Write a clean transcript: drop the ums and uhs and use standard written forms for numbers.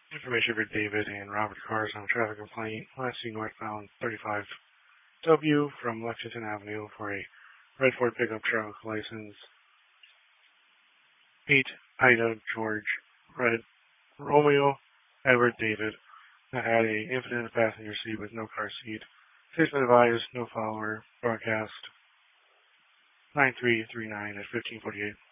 Information for David and Robert Cars on traffic complaint. Last seen northbound 35W from Lexington Avenue for a red Ford pickup truck license 8 Ida George Red Romeo Edward David that had a infinite passenger seat with no car seat. Safety advised, no follower. Broadcast 9339 at 1548.